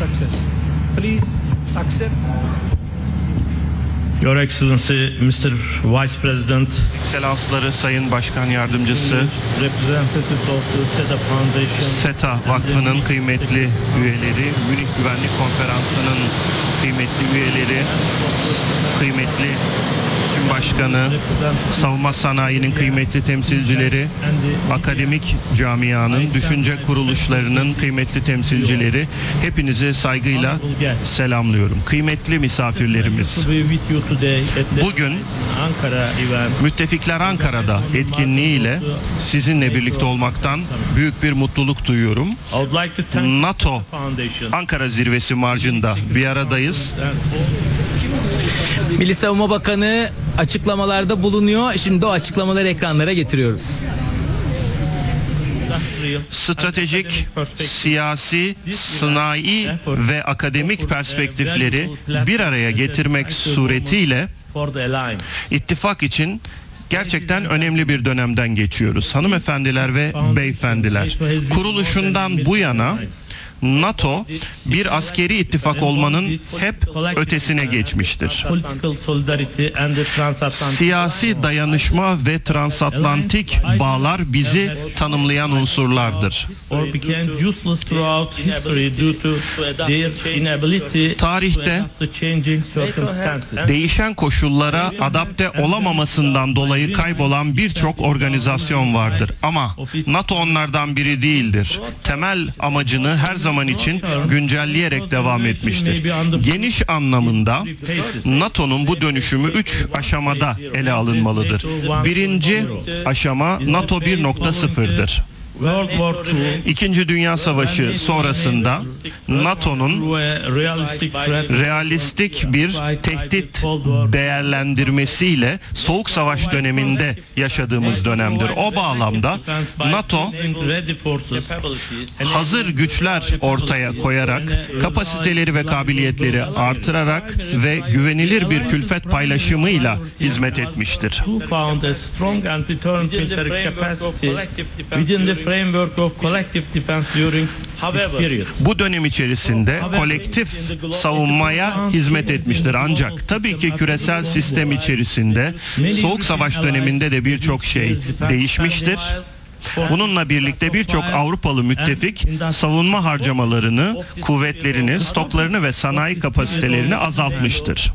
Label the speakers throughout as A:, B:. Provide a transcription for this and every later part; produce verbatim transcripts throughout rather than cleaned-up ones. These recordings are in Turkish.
A: success. Please accept.
B: Your Excellency, Mister Vice President,
C: Ekselansları Sayın Başkan Yardımcısı,
B: representatives of the SETA Foundation,
C: SETA Vakfı'nın kıymetli üyeleri, Münih Güvenlik Konferansı'nın kıymetli üyeleri, kıymetli Tüm Başkanı, savunma sanayinin kıymetli temsilcileri, akademik camianın, düşünce kuruluşlarının kıymetli temsilcileri, hepinizi saygıyla selamlıyorum. Kıymetli misafirlerimiz, bugün Müttefikler Ankara'da etkinliğiyle sizinle birlikte olmaktan büyük bir mutluluk duyuyorum. NATO Ankara Zirvesi marjında bir aradayız.
D: Milli Savunma Bakanı açıklamalarda bulunuyor. Şimdi o açıklamaları ekranlara getiriyoruz.
C: Stratejik, siyasi, sanayi ve akademik perspektifleri bir araya getirmek suretiyle ittifak için gerçekten önemli bir dönemden geçiyoruz. Hanımefendiler ve beyefendiler, kuruluşundan bu yana NATO bir askeri ittifak olmanın hep ötesine geçmiştir. Siyasi dayanışma ve transatlantik bağlar bizi tanımlayan unsurlardır. Tarihte değişen koşullara adapte olamamasından dolayı kaybolan birçok organizasyon vardır. Ama NATO onlardan biri değildir. Temel amacını her zaman için güncelleyerek devam etmiştir. Geniş anlamında NATO'nun bu dönüşümü üç aşamada ele alınmalıdır. Birinci aşama NATO bir nokta sıfır'dır. İkinci Dünya Savaşı sonrasında NATO'nun realistik bir tehdit değerlendirmesiyle Soğuk Savaş döneminde yaşadığımız dönemdir. O bağlamda NATO hazır güçler ortaya koyarak, kapasiteleri ve kabiliyetleri artırarak ve güvenilir bir külfet paylaşımıyla hizmet etmiştir. Bu dönem içerisinde kolektif savunmaya hizmet etmiştir. Ancak tabii ki küresel sistem içerisinde Soğuk Savaş döneminde de birçok şey değişmiştir. Bununla birlikte birçok Avrupalı müttefik savunma harcamalarını, kuvvetlerini, stoklarını ve sanayi kapasitelerini azaltmıştır.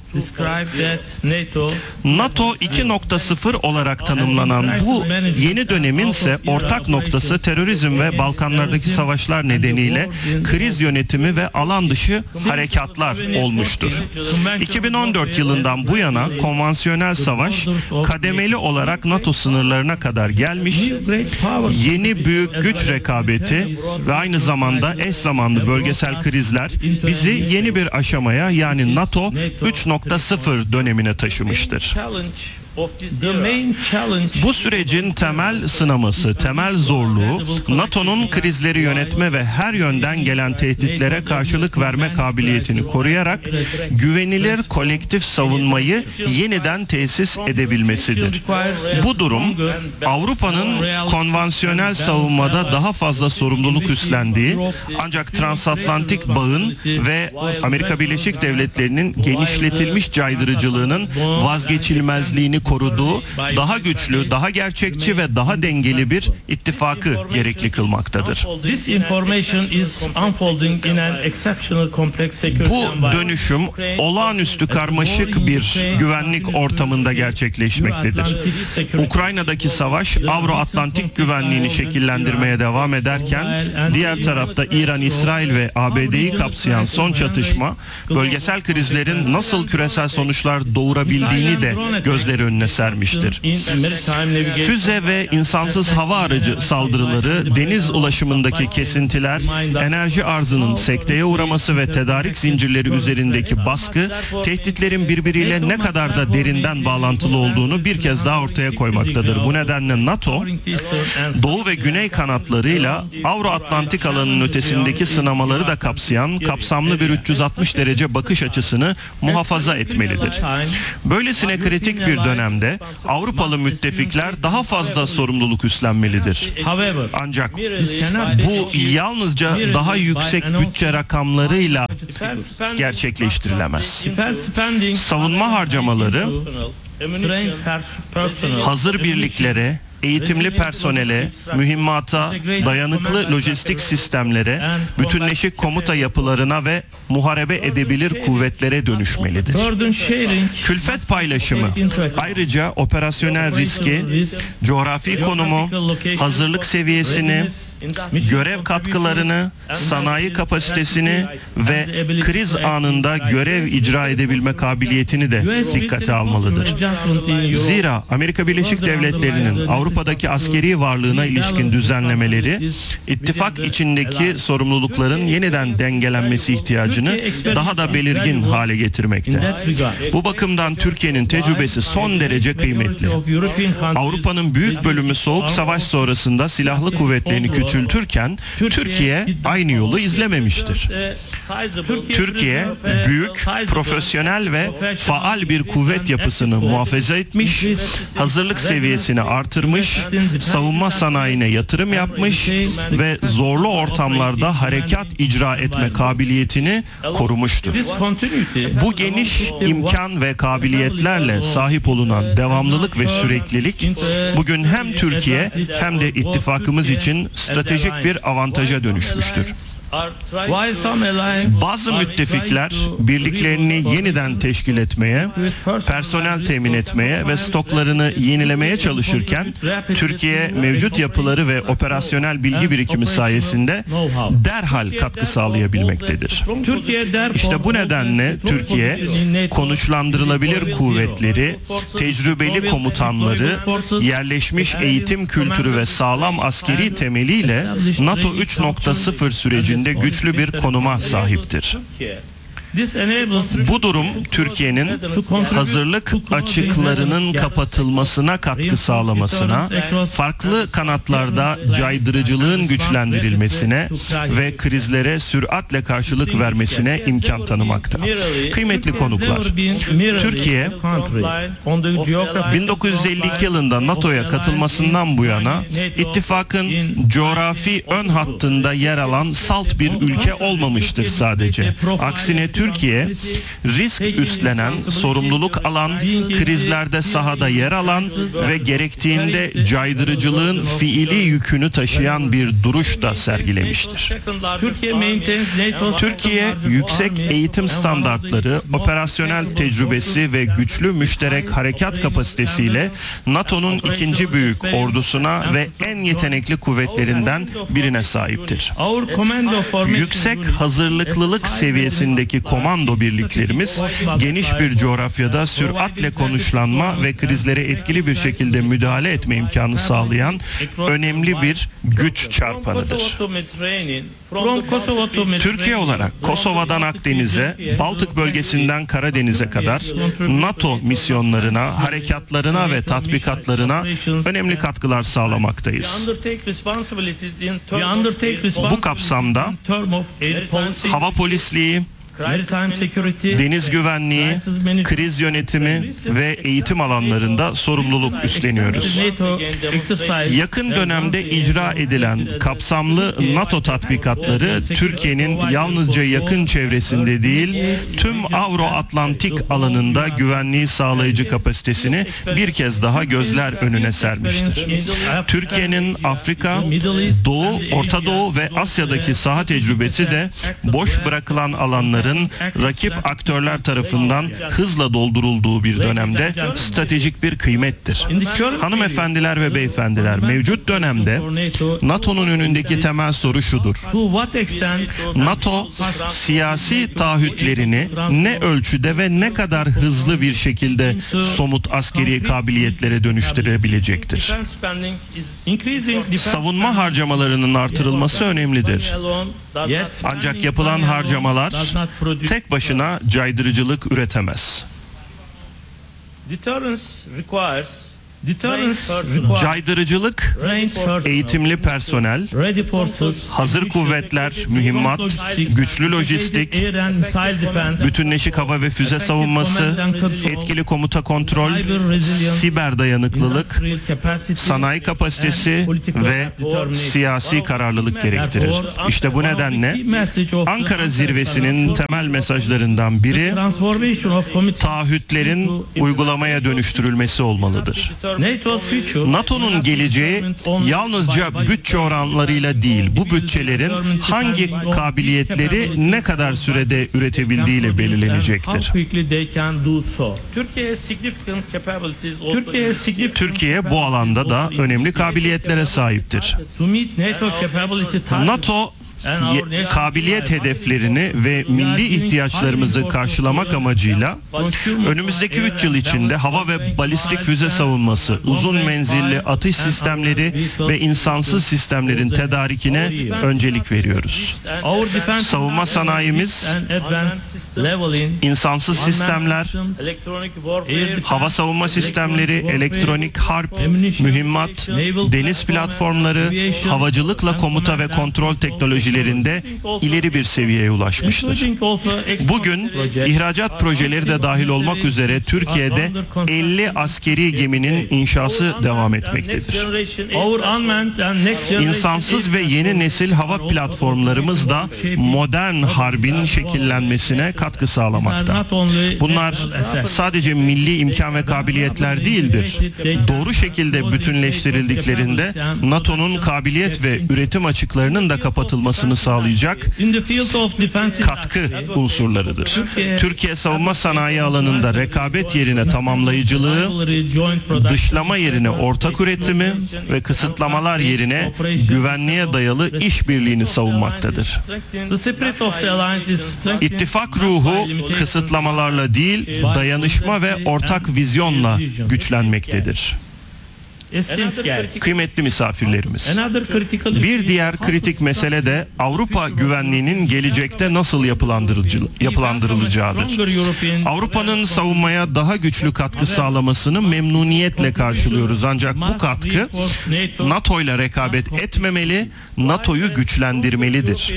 C: NATO iki nokta sıfır olarak tanımlanan bu yeni dönemin ise ortak noktası terörizm ve Balkanlardaki savaşlar nedeniyle kriz yönetimi ve alan dışı harekatlar olmuştur. iki bin on dört yılından bu yana konvansiyonel savaş kademeli olarak NATO sınırlarına kadar gelmiş, yeni büyük güç rekabeti ve aynı zamanda eş zamanlı bölgesel krizler bizi yeni bir aşamaya, yani NATO üç nokta sıfır dönemine taşımıştır. Bu sürecin temel sınaması, temel zorluğu, NATO'nun krizleri yönetme ve her yönden gelen tehditlere karşılık verme kabiliyetini koruyarak güvenilir kolektif savunmayı yeniden tesis edebilmesidir. Bu durum, Avrupa'nın konvansiyonel savunmada daha fazla sorumluluk üstlendiği, ancak transatlantik bağın ve Amerika Birleşik Devletleri'nin genişletilmiş caydırıcılığının vazgeçilmezliğini koruduğu daha güçlü, daha gerçekçi ve daha dengeli bir ittifakı gerekli kılmaktadır. Bu dönüşüm olağanüstü karmaşık bir güvenlik ortamında gerçekleşmektedir. Ukrayna'daki savaş Avro-Atlantik güvenliğini şekillendirmeye devam ederken, diğer tarafta İran, İsrail ve A B D'yi kapsayan son çatışma, bölgesel krizlerin nasıl küresel sonuçlar doğurabildiğini de gözleri önüne sermiştir. Füze ve insansız hava aracı saldırıları, deniz ulaşımındaki kesintiler, enerji arzının sekteye uğraması ve tedarik zincirleri üzerindeki baskı, tehditlerin birbiriyle ne kadar da derinden bağlantılı olduğunu bir kez daha ortaya koymaktadır. Bu nedenle NATO, Doğu ve Güney kanatlarıyla Avro-Atlantik alanının ötesindeki sınamaları da kapsayan kapsamlı bir üç yüz altmış derece bakış açısını muhafaza etmelidir. Böylesine kritik bir dönem dönemde Avrupalı müttefikler daha fazla sorumluluk üstlenmelidir. Ancak bu yalnızca daha yüksek bütçe rakamlarıyla gerçekleştirilemez. Savunma harcamaları hazır birliklere, eğitimli personele, mühimmata, dayanıklı lojistik sistemlere, bütünleşik komuta yapılarına ve muharebe edebilir kuvvetlere dönüşmelidir. Külfet paylaşımı ayrıca operasyonel riski, coğrafi konumu, hazırlık seviyesini, görev katkılarını, sanayi kapasitesini ve kriz anında görev icra edebilme kabiliyetini de dikkate almalıdır. Zira Amerika Birleşik Devletleri'nin Avrupa'daki askeri varlığına ilişkin düzenlemeleri, ittifak içindeki sorumlulukların yeniden dengelenmesi ihtiyacını daha da belirgin hale getirmekte. Bu bakımdan Türkiye'nin tecrübesi son derece kıymetli. Avrupa'nın büyük bölümü Soğuk Savaş sonrasında silahlı kuvvetlerini küçültürken Türkiye aynı yolu izlememiştir. Türkiye büyük, profesyonel ve faal bir kuvvet yapısını muhafaza etmiş, hazırlık seviyesini artırmış, savunma sanayine yatırım yapmış ve zorlu ortamlarda harekat icra etme kabiliyetini korumuştur. Bu geniş imkan ve kabiliyetlerle sahip olunan devamlılık ve süreklilik bugün hem Türkiye hem de ittifakımız için stratejik bir avantaja dönüşmüştür. Bazı müttefikler birliklerini yeniden teşkil etmeye, personel temin etmeye ve stoklarını yenilemeye çalışırken Türkiye mevcut yapıları ve operasyonel bilgi birikimi sayesinde derhal katkı sağlayabilmektedir. İşte bu nedenle Türkiye konuşlandırılabilir kuvvetleri, tecrübeli komutanları, yerleşmiş eğitim kültürü ve sağlam askeri temeliyle NATO üç nokta sıfır sürecinde güçlü bir konuma sahiptir. Bu durum Türkiye'nin hazırlık açıklarının kapatılmasına katkı sağlamasına, farklı kanatlarda caydırıcılığın güçlendirilmesine ve krizlere süratle karşılık vermesine imkan tanımakta. Kıymetli konuklar, Türkiye bin dokuz yüz elli iki yılında NATO'ya katılmasından bu yana ittifakın coğrafi ön hattında yer alan salt bir ülke olmamıştır sadece. Aksine Türkiye, risk üstlenen, sorumluluk alan, krizlerde sahada yer alan ve gerektiğinde caydırıcılığın fiili yükünü taşıyan bir duruş da sergilemiştir. Türkiye, yüksek eğitim standartları, operasyonel tecrübesi ve güçlü müşterek harekat kapasitesiyle NATO'nun ikinci büyük ordusuna ve en yetenekli kuvvetlerinden birine sahiptir. Yüksek hazırlıklılık seviyesindeki komando birliklerimiz geniş bir coğrafyada süratle konuşlanma ve krizlere etkili bir şekilde müdahale etme imkanı sağlayan önemli bir güç çarpanıdır. Türkiye olarak Kosova'dan Akdeniz'e, Baltık bölgesinden Karadeniz'e kadar NATO misyonlarına, harekatlarına ve tatbikatlarına önemli katkılar sağlamaktayız. Bu kapsamda hava polisliği, deniz güvenliği, kriz yönetimi ve eğitim alanlarında sorumluluk üstleniyoruz. Yakın dönemde icra edilen kapsamlı NATO tatbikatları Türkiye'nin yalnızca yakın çevresinde değil, tüm Avro-Atlantik alanında güvenliği sağlayıcı kapasitesini bir kez daha gözler önüne sermiştir. Türkiye'nin Afrika, Doğu, Orta Doğu ve Asya'daki saha tecrübesi de boş bırakılan alanları rakip aktörler tarafından hızla doldurulduğu bir dönemde stratejik bir kıymettir. Hanımefendiler ve beyefendiler, mevcut dönemde NATO'nun önündeki temel soru şudur: NATO siyasi taahhütlerini ne ölçüde ve ne kadar hızlı bir şekilde somut askeri kabiliyetlere dönüştürebilecektir? Savunma harcamalarının artırılması önemlidir. Ancak yapılan harcamalar tek başına caydırıcılık üretemez.
B: Deterrence requires
C: caydırıcılık,
B: trained personnel,
C: eğitimli personel,
B: ready forces,
C: hazır kuvvetler, mühimmat, güçlü lojistik,
B: air and missile defense,
C: bütünleşik hava ve füze savunması, etkili komuta kontrol, siber dayanıklılık,
B: industrial capacity,
C: sanayi kapasitesi
B: and political
C: ve
B: determination.
C: siyasi kararlılık gerektirir. İşte bu nedenle Ankara zirvesinin temel mesajlarından biri
B: Transformation of commitment
C: taahhütlerin uygulamaya dönüştürülmesi olmalıdır.
B: NATO's future
C: NATO'nun geleceği yalnızca bütçe oranlarıyla değil, bu bütçelerin hangi kabiliyetleri ne kadar sürede üretebildiğiyle belirlenecektir. Türkiye bu alanda da önemli kabiliyetlere sahiptir. NATO ye- kabiliyet hedeflerini ve milli ihtiyaçlarımızı karşılamak amacıyla önümüzdeki üç yıl içinde hava ve balistik füze savunması, uzun menzilli atış sistemleri ve insansız sistemlerin tedarikine öncelik veriyoruz. Savunma sanayimiz, insansız sistemler, hava savunma sistemleri, elektronik harp, mühimmat, deniz platformları, havacılıkla komuta ve kontrol teknolojilerinde ileri bir seviyeye ulaşmıştır. Bugün ihracat projeleri de dahil olmak üzere Türkiye'de elli askeri geminin inşası devam etmektedir. İnsansız ve yeni nesil hava platformlarımız da modern harbin şekillenmesine katkı sağlamakta. Bunlar sadece milli imkan ve kabiliyetler değildir. Doğru şekilde bütünleştirildiklerinde NATO'nun kabiliyet ve üretim açıklarının da kapatılmasını sağlayacak katkı unsurlarıdır. Türkiye savunma sanayi alanında rekabet yerine tamamlayıcılığı, dışlama yerine ortak üretimi ve kısıtlamalar yerine güvenliğe dayalı işbirliğini savunmaktadır. İttifak ruhu kısıtlamalarla değil, dayanışma ve ortak vizyonla güçlenmektedir. Kıymetli misafirlerimiz, bir diğer kritik mesele de Avrupa güvenliğinin gelecekte nasıl yapılandırılacağıdır. Avrupa'nın savunmaya daha güçlü katkı sağlamasını memnuniyetle karşılıyoruz. Ancak bu katkı NATO ile rekabet etmemeli, NATO'yu güçlendirmelidir.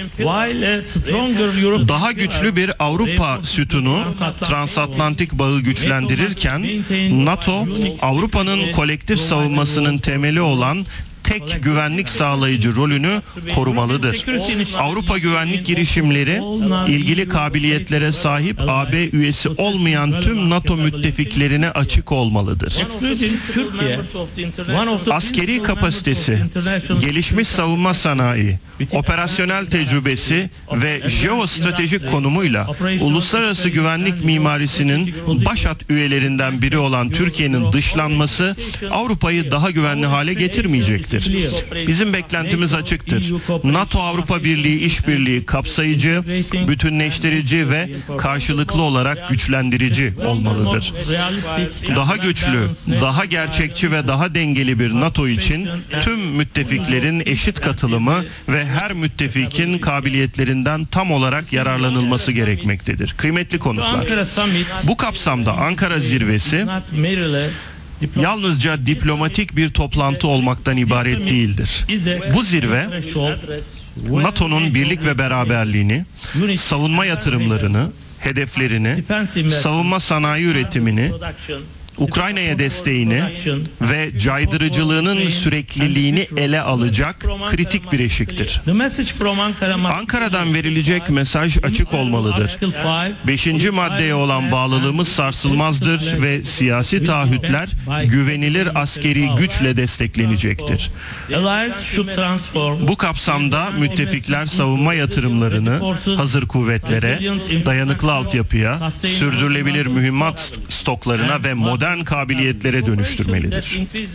C: Daha güçlü bir Avrupa sütunu transatlantik bağı güçlendirirken NATO, Avrupa'nın kolektif savunma temeli olan tek güvenlik sağlayıcı rolünü korumalıdır. Avrupa güvenlik girişimleri ilgili kabiliyetlere sahip A B üyesi olmayan tüm NATO müttefiklerine açık olmalıdır. Askeri kapasitesi, gelişmiş savunma sanayi, operasyonel tecrübesi ve jeostratejik konumuyla uluslararası güvenlik mimarisinin başat üyelerinden biri olan Türkiye'nin dışlanması Avrupa'yı daha güvenli hale getirmeyecektir. Bizim beklentimiz açıktır. NATO-Avrupa Birliği işbirliği kapsayıcı, bütünleştirici ve karşılıklı olarak güçlendirici olmalıdır. Daha güçlü, daha gerçekçi ve daha dengeli bir NATO için tüm müttefiklerin eşit katılımı ve her müttefikin kabiliyetlerinden tam olarak yararlanılması gerekmektedir. Kıymetli konuklar, bu kapsamda Ankara Zirvesi yalnızca diplomatik bir toplantı olmaktan ibaret değildir. Bu zirve, NATO'nun birlik ve beraberliğini, savunma yatırımlarını, hedeflerini, savunma sanayi üretimini, Ukrayna'ya desteğini ve caydırıcılığının sürekliliğini ele alacak kritik bir eşiktir. Ankara'dan verilecek mesaj açık olmalıdır. Beşinci maddeye olan bağlılığımız sarsılmazdır ve siyasi taahhütler güvenilir askeri güçle desteklenecektir. Bu kapsamda müttefikler savunma yatırımlarını hazır kuvvetlere, dayanıklı altyapıya, sürdürülebilir mühimmat stoklarına ve modern kabiliyetlere dönüştürmelidir.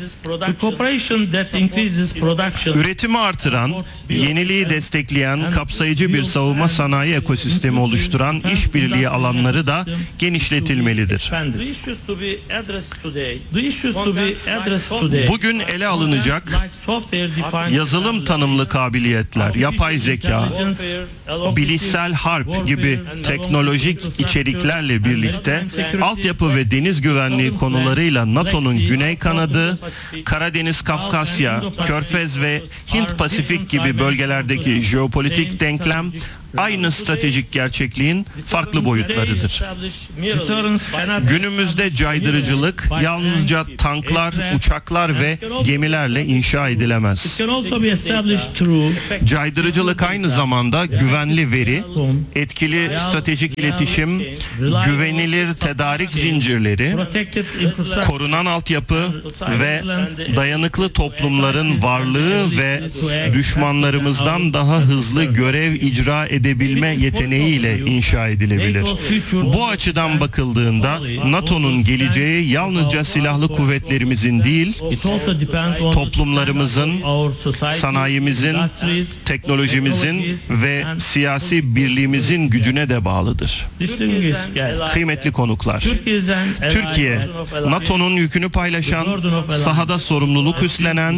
C: Üretimi artıran, yeniliği destekleyen, kapsayıcı bir savunma sanayi ekosistemi oluşturan işbirliği alanları da genişletilmelidir. Bugün ele alınacak yazılım tanımlı kabiliyetler, yapay zeka, bilişsel harp gibi teknolojik içeriklerle birlikte altyapı ve deniz güvenliği konularıyla NATO'nun Güney Kanadı, Karadeniz, Kafkasya, Körfez ve Hint-Pasifik gibi bölgelerdeki jeopolitik denklem aynı stratejik gerçekliğin farklı boyutlarıdır. Günümüzde caydırıcılık yalnızca tanklar, uçaklar ve gemilerle inşa edilemez. Caydırıcılık aynı zamanda güvenli veri, etkili stratejik iletişim, güvenilir tedarik zincirleri, korunan altyapı ve dayanıklı toplumların varlığı ve düşmanlarımızdan daha hızlı görev icra edebilme yeteneğiyle inşa edilebilir. Bu açıdan bakıldığında NATO'nun geleceği yalnızca silahlı kuvvetlerimizin değil, toplumlarımızın, sanayimizin, teknolojimizin ve siyasi birliğimizin gücüne de bağlıdır. Kıymetli konuklar, Türkiye, NATO'nun yükünü paylaşan, sahada sorumluluk üstlenen,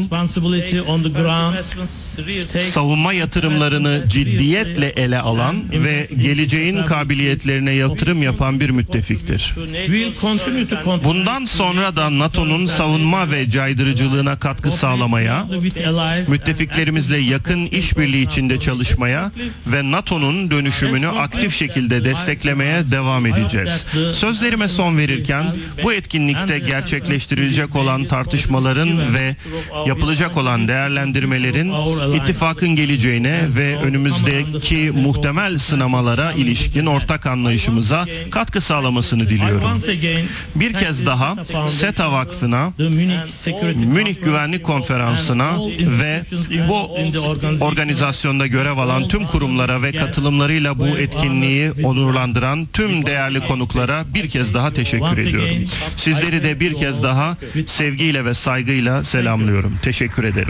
C: savunma yatırımlarını ciddiyetle ele alan ve geleceğin kabiliyetlerine yatırım yapan bir müttefiktir. Bundan sonra da NATO'nun savunma ve caydırıcılığına katkı sağlamaya, müttefiklerimizle yakın işbirliği içinde çalışmaya ve NATO'nun dönüşümünü aktif şekilde desteklemeye devam edeceğiz. Sözlerime son verirken bu etkinlikte gerçekleştirilecek olan tartışmaların ve yapılacak olan değerlendirmelerin ittifakın geleceğine ve önümüzdeki muhtemel sınamalara ilişkin ortak anlayışımıza katkı sağlamasını diliyorum. Bir kez daha SETA Vakfı'na, Münih Güvenlik Konferansı'na ve bu organizasyonda görev alan tüm kurumlara ve katılımlarıyla bu etkinliği onurlandıran tüm değerli konuklara bir kez daha teşekkür ediyorum. Sizleri de bir kez daha sevgiyle ve saygıyla selamlıyorum. Teşekkür ederim.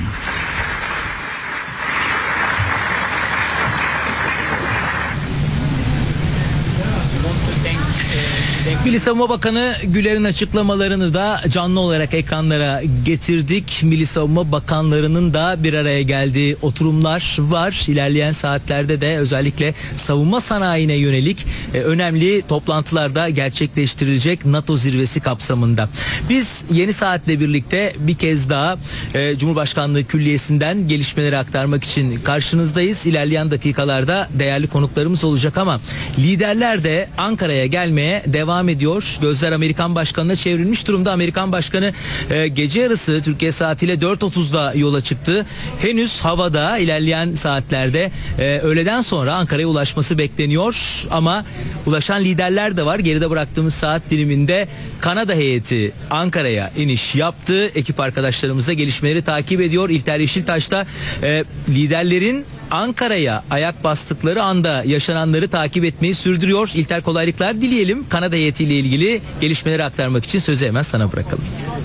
D: Milli Savunma Bakanı Güler'in açıklamalarını da canlı olarak ekranlara getirdik. Milli Savunma Bakanlarının da bir araya geldiği oturumlar var. İlerleyen saatlerde de özellikle savunma sanayine yönelik e, önemli toplantılarda gerçekleştirilecek NATO zirvesi kapsamında. Biz Yeni Saat'le birlikte bir kez daha e, Cumhurbaşkanlığı Külliyesi'nden gelişmeleri aktarmak için karşınızdayız. İlerleyen dakikalarda değerli konuklarımız olacak ama liderler de Ankara'ya gelmeye devam ediyor. Gözler Amerikan Başkanı'na çevrilmiş durumda. Amerikan Başkanı e, gece yarısı Türkiye saatiyle dört otuzda yola çıktı. Henüz havada, ilerleyen saatlerde e, öğleden sonra Ankara'ya ulaşması bekleniyor. Ama ulaşan liderler de var. Geride bıraktığımız saat diliminde Kanada heyeti Ankara'ya iniş yaptı. Ekip arkadaşlarımız da gelişmeleri takip ediyor. İlter Yeşiltaş da e, liderlerin Ankara'ya ayak bastıkları anda yaşananları takip etmeyi sürdürüyor. İlter, kolaylıklar dileyelim. Kanada heyetiyle ilgili gelişmeleri aktarmak için sözü hemen sana bırakalım.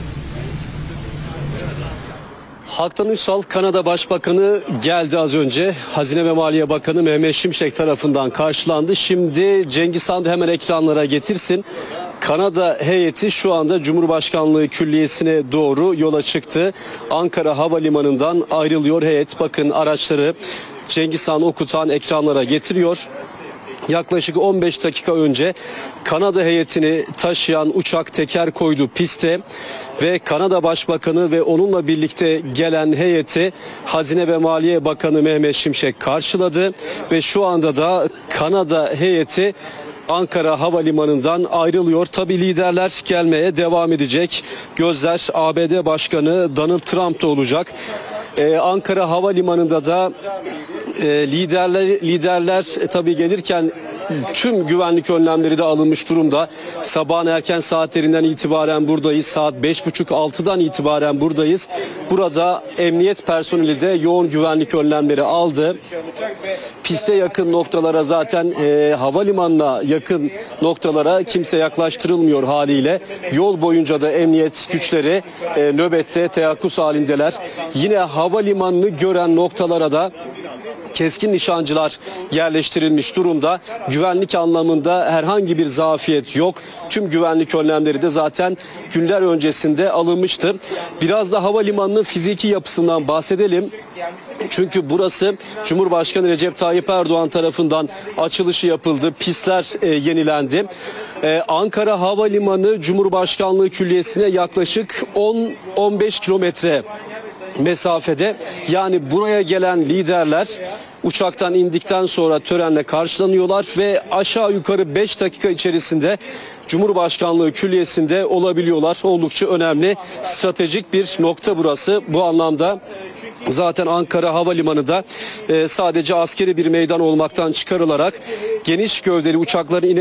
E: Haktan Ünsal, Kanada Başbakanı geldi az önce. Hazine ve Maliye Bakanı Mehmet Şimşek tarafından karşılandı. Şimdi Cengiz Han da hemen ekranlara getirsin. Kanada heyeti şu anda Cumhurbaşkanlığı Külliyesi'ne doğru yola çıktı. Ankara Havalimanı'ndan ayrılıyor heyet. Bakın araçları Cengiz Han Okutan ekranlara getiriyor. Yaklaşık on beş dakika önce Kanada heyetini taşıyan uçak teker koydu piste ve Kanada Başbakanı ve onunla birlikte gelen heyeti Hazine ve Maliye Bakanı Mehmet Şimşek karşıladı ve şu anda da Kanada heyeti Ankara Havalimanı'ndan ayrılıyor. Tabii liderler gelmeye devam edecek. Gözler A B D Başkanı Donald Trump'ta olacak. Ee, Ankara Havalimanı'nda da e, liderler liderler e, tabii gelirken tüm güvenlik önlemleri de alınmış durumda. Sabahın erken saatlerinden itibaren buradayız. Saat beş buçuk altıdan itibaren buradayız. Burada emniyet personeli de yoğun güvenlik önlemleri aldı. Piste yakın noktalara zaten e, havalimanına yakın noktalara kimse yaklaştırılmıyor haliyle. Yol boyunca da emniyet güçleri e, nöbette teyakkuz halindeler. Yine havalimanını gören noktalara da keskin nişancılar yerleştirilmiş durumda. Güvenlik anlamında herhangi bir zafiyet yok. Tüm güvenlik önlemleri de zaten günler öncesinde alınmıştı. Biraz da havalimanının fiziki yapısından bahsedelim. Çünkü burası Cumhurbaşkanı Recep Tayyip Erdoğan tarafından açılışı yapıldı. Pistler e, yenilendi. Ee, Ankara Havalimanı Cumhurbaşkanlığı Külliyesi'ne yaklaşık on on beş kilometre mesafede. Yani buraya gelen liderler uçaktan indikten sonra törenle karşılanıyorlar ve aşağı yukarı beş dakika içerisinde Cumhurbaşkanlığı Külliyesi'nde olabiliyorlar. Oldukça önemli, stratejik bir nokta burası. Bu anlamda zaten Ankara Havalimanı da e, sadece askeri bir meydan olmaktan çıkarılarak geniş gövdeli uçakların ine